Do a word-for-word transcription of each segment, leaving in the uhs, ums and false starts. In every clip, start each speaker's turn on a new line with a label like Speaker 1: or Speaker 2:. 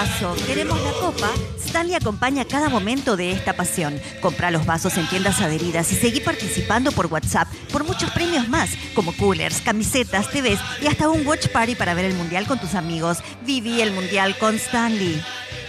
Speaker 1: Queremos la copa. Stanley acompaña cada momento de esta pasión. Compra los vasos en tiendas adheridas y seguí participando por WhatsApp por muchos premios más, como coolers, camisetas, T Vs y hasta un watch party para ver el Mundial con tus amigos. Viví el Mundial con Stanley.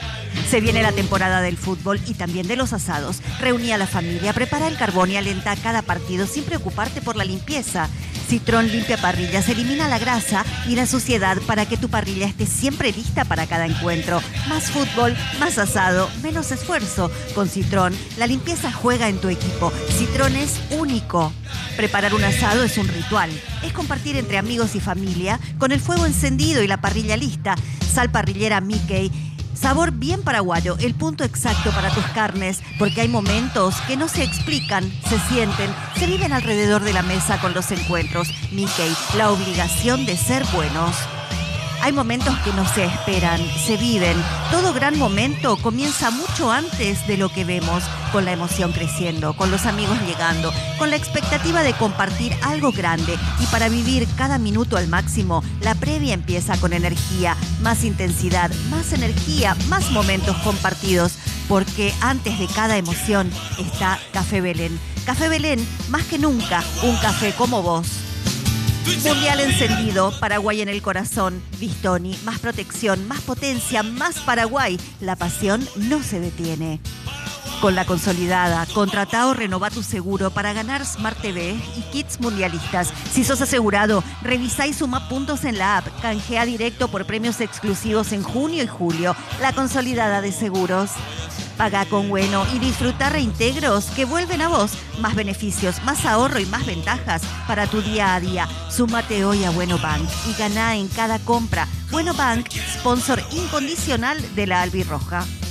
Speaker 1: Se viene la temporada del fútbol y también de los asados. Reuní a la familia, prepara el carbón y alenta cada partido sin preocuparte por la limpieza. Citrón limpia parrillas, elimina la grasa y la suciedad para que tu parrilla esté siempre lista para cada encuentro. Más fútbol, más asado, menos esfuerzo. Con Citrón, la limpieza juega en tu equipo. Citrón es único. Preparar un asado es un ritual. Es compartir entre amigos y familia con el fuego encendido y la parrilla lista. Sal parrillera Mickey. Sabor bien paraguayo, el punto exacto para tus carnes, porque hay momentos que no se explican, se sienten, se viven alrededor de la mesa con los encuentros. Mickey, la obligación de ser buenos. Hay momentos que no se esperan, se viven. Todo gran momento comienza mucho antes de lo que vemos, con la emoción creciendo, con los amigos llegando, con la expectativa de compartir algo grande. Y para vivir cada minuto al máximo, la previa empieza con energía, más intensidad, más energía, más momentos compartidos. Porque antes de cada emoción está Café Belén. Café Belén, más que nunca, un café como vos. Mundial encendido, Paraguay en el corazón. Bistoni, más protección, más potencia, más Paraguay. La pasión no se detiene. Con la consolidada, contratá o renová tu seguro para ganar Smart T V y kits mundialistas. Si sos asegurado, revisá y suma puntos en la app. Canjea directo por premios exclusivos en junio y julio. La consolidada de seguros. Paga con bueno y disfruta reintegros que vuelven a vos. Más beneficios, más ahorro y más ventajas para tu día a día. Súmate hoy a Bueno Bank y ganá en cada compra. Bueno Bank, sponsor incondicional de la Albirroja.